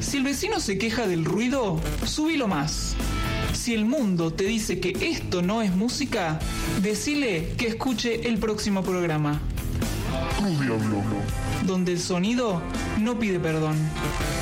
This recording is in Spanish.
Si el vecino se queja del ruido, subilo más. Si el mundo te dice que esto no es música, decile que escuche el próximo programa. Club Diablo. Donde el sonido no pide perdón.